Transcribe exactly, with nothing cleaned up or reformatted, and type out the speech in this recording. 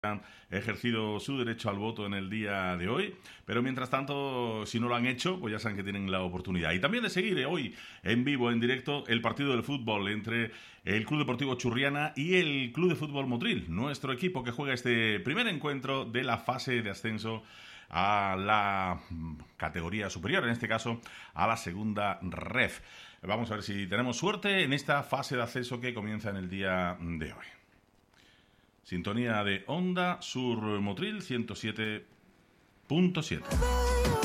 han ejercido su derecho al voto en el día de hoy, pero mientras tanto, si no lo han hecho, pues ya saben que tienen la oportunidad. Y también de seguir hoy en vivo, en directo, el partido del fútbol entre el Club Deportivo Churriana y el Club de Fútbol Motril, nuestro equipo que juega este primer encuentro de la fase de ascenso a la categoría superior, en este caso a la segunda ref. Vamos a ver si tenemos suerte en esta fase de ascenso que comienza en el día de hoy. Sintonía de Onda Sur Motril ciento siete punto siete.